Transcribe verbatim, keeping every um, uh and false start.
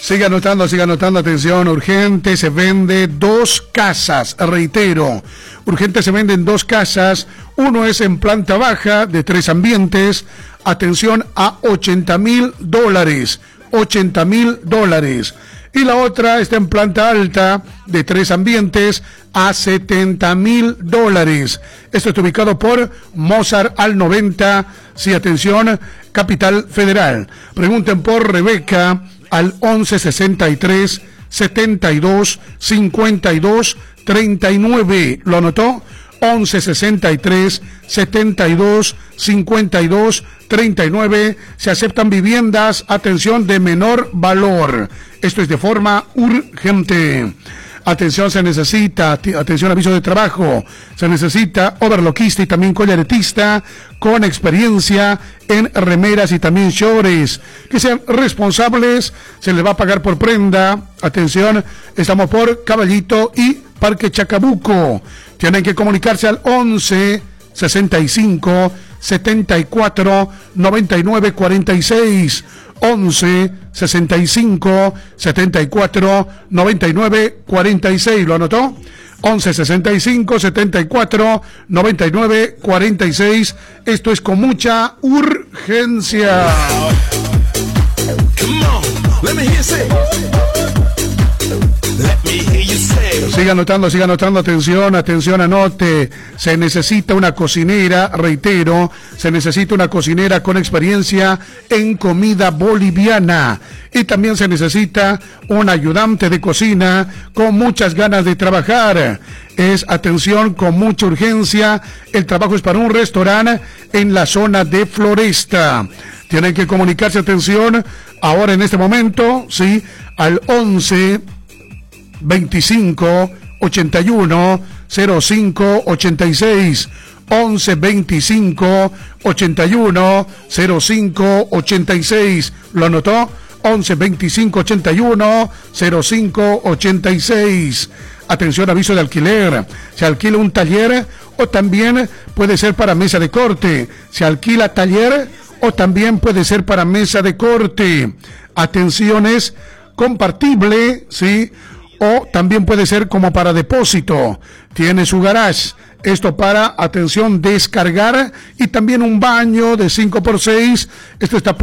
Siga anotando, siga anotando, atención, urgente, se vende dos casas, reitero, urgente se venden dos casas, uno es en planta baja de tres ambientes, atención, a ochenta mil dólares, ochenta mil dólares, y la otra está en planta alta de tres ambientes a setenta mil dólares. Esto está ubicado por Mozart al noventa, sí, atención, Capital Federal. Pregunten por Rebeca al once sesenta y tres setenta y dos cincuenta y dos treinta y nueve. ¿Lo anotó? once sesenta y tres setenta y dos cincuenta y dos treinta y nueve. Se aceptan viviendas, atención, de menor valor. Esto es de forma urgente. Atención, se necesita, atención, aviso de trabajo, se necesita overlockista y también collaretista con experiencia en remeras y también shorts, que sean responsables, se les va a pagar por prenda. Atención, estamos por Caballito y Parque Chacabuco. Tienen que comunicarse al once sesenta y cinco setenta y cuatro noventa y nueve cuarenta y seis. once sesenta y cinco setenta y cuatro noventa y nueve cuarenta y seis. ¿Lo anotó? once sesenta y cinco setenta y cuatro noventa y nueve cuarenta y seis. Esto es con mucha urgencia. Siga anotando, siga anotando, atención, atención, anote. Se necesita una cocinera, reitero, se necesita una cocinera con experiencia en comida boliviana. Y también se necesita un ayudante de cocina con muchas ganas de trabajar. Es, atención, con mucha urgencia. El trabajo es para un restaurante en la zona de Floresta. Tienen que comunicarse, atención, ahora en este momento, sí, al once veinticinco ochenta y uno cero cinco ochenta y seis. once veinticinco ochenta y uno cero cinco ochenta y seis. ¿Lo anotó? once veinticinco ochenta y uno cero cinco ochenta y seis. Atención, aviso de alquiler. Se alquila un taller o también puede ser para mesa de corte. Se alquila taller o también puede ser para mesa de corte. Atención, es compartible, ¿sí? O también puede ser como para depósito. Tiene su garage. Esto para, atención, descargar. Y también un baño de cinco por seis. Esto está por